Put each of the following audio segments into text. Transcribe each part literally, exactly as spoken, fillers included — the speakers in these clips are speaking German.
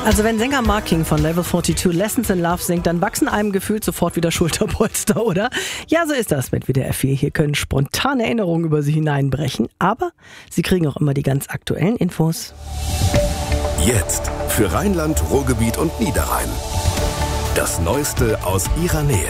Also wenn Sänger Mark King von Level zweiundvierzig Lessons in Love singt, dann wachsen einem gefühlt sofort wieder Schulterpolster, oder? Ja, so ist das mit W D R vier. Hier können spontane Erinnerungen über Sie hineinbrechen, aber Sie kriegen auch immer die ganz aktuellen Infos. Jetzt für Rheinland, Ruhrgebiet und Niederrhein. Das Neueste aus Ihrer Nähe.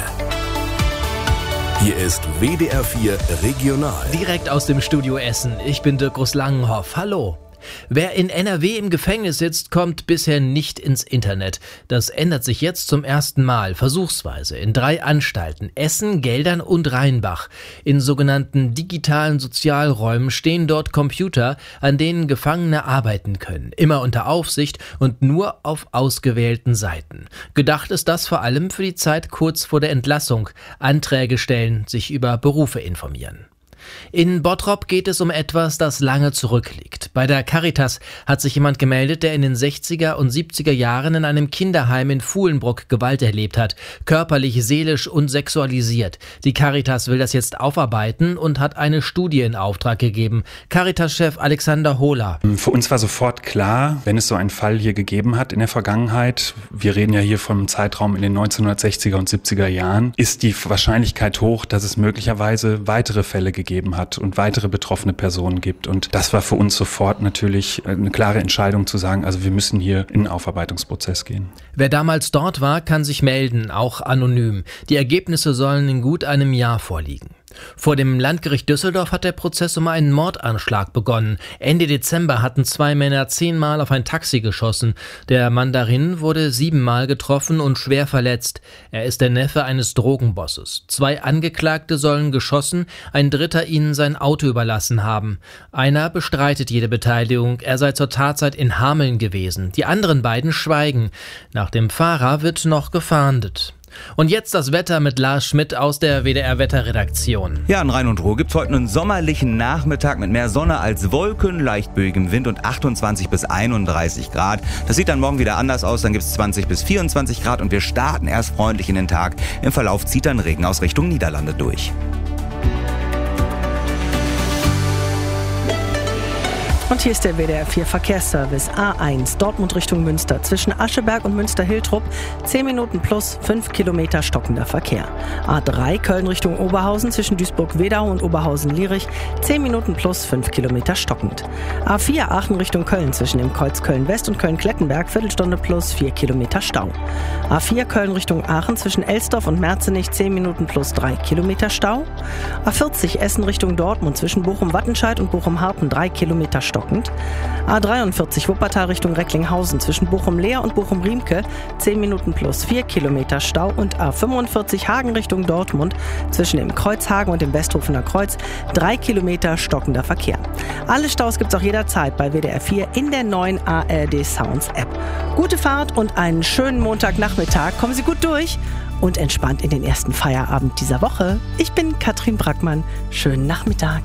Hier ist W D R vier Regional. Direkt aus dem Studio Essen. Ich bin Dirkus Langenhoff. Hallo. Wer in N R W im Gefängnis sitzt, kommt bisher nicht ins Internet. Das ändert sich jetzt zum ersten Mal, versuchsweise, in drei Anstalten: Essen, Geldern und Rheinbach. In sogenannten digitalen Sozialräumen stehen dort Computer, an denen Gefangene arbeiten können. Immer unter Aufsicht und nur auf ausgewählten Seiten. Gedacht ist das vor allem für die Zeit kurz vor der Entlassung. Anträge stellen, sich über Berufe informieren. In Bottrop geht es um etwas, das lange zurückliegt. Bei der Caritas hat sich jemand gemeldet, der in den sechziger und siebziger Jahren in einem Kinderheim in Fuhlenbruck Gewalt erlebt hat. Körperlich, seelisch und sexualisiert. Die Caritas will das jetzt aufarbeiten und hat eine Studie in Auftrag gegeben. Caritas-Chef Alexander Hohler. Für uns war sofort klar, wenn es so einen Fall hier gegeben hat in der Vergangenheit, wir reden ja hier vom Zeitraum in den neunzehnhundertsechziger und siebziger Jahren, ist die Wahrscheinlichkeit hoch, dass es möglicherweise weitere Fälle gegeben hat und weitere betroffene Personen gibt. Und das war für uns sofort natürlich eine klare Entscheidung zu sagen, also wir müssen hier in einen Aufarbeitungsprozess gehen. Wer damals dort war, kann sich melden, auch anonym. Die Ergebnisse sollen in gut einem Jahr vorliegen. Vor dem Landgericht Düsseldorf hat der Prozess um einen Mordanschlag begonnen. Ende Dezember hatten zwei Männer zehnmal auf ein Taxi geschossen. Der Mann darin wurde siebenmal getroffen und schwer verletzt. Er ist der Neffe eines Drogenbosses. Zwei Angeklagte sollen geschossen, ein dritter ihnen sein Auto überlassen haben. Einer bestreitet jede Beteiligung, er sei zur Tatzeit in Hameln gewesen. Die anderen beiden schweigen. Nach dem Fahrer wird noch gefahndet. Und jetzt das Wetter mit Lars Schmidt aus der W D R-Wetterredaktion. Ja, in Rhein und Ruhr gibt es heute einen sommerlichen Nachmittag mit mehr Sonne als Wolken, leicht böigem Wind und achtundzwanzig bis einunddreißig Grad. Das sieht dann morgen wieder anders aus, dann gibt es zwanzig bis vierundzwanzig Grad und wir starten erst freundlich in den Tag. Im Verlauf zieht dann Regen aus Richtung Niederlande durch. Und hier ist der W D R vier Verkehrsservice. A eins, Dortmund Richtung Münster. Zwischen Ascheberg und Münster-Hiltrup zehn Minuten plus fünf Kilometer stockender Verkehr. A drei, Köln Richtung Oberhausen. Zwischen Duisburg-Wedau und Oberhausen-Lierich zehn Minuten plus fünf Kilometer stockend. A vier, Aachen Richtung Köln. Zwischen dem Kreuz Köln-West und Köln-Klettenberg Viertelstunde plus vier Kilometer Stau. A vier, Köln Richtung Aachen. Zwischen Elsdorf und Merzenich zehn Minuten plus drei Kilometer Stau. A vierzig, Essen Richtung Dortmund. Zwischen Bochum-Wattenscheid und Bochum-Harten drei Kilometer Stau. Stockend. A dreiundvierzig Wuppertal Richtung Recklinghausen zwischen Bochum-Leer und Bochum-Riemke zehn Minuten plus vier Kilometer Stau und A fünfundvierzig Hagen Richtung Dortmund zwischen dem Kreuzhagen und dem Westhofener Kreuz drei Kilometer stockender Verkehr. Alle Staus gibt's auch jederzeit bei W D R vier in der neuen A R D Sounds App. Gute Fahrt und einen schönen Montagnachmittag. Kommen Sie gut durch und entspannt in den ersten Feierabend dieser Woche. Ich bin Katrin Brackmann. Schönen Nachmittag.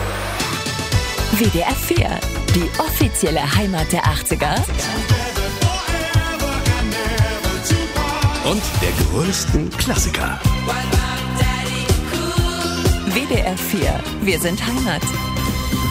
W D R vier, die offizielle Heimat der achtziger und der größten Klassiker. W D R vier, wir sind Heimat.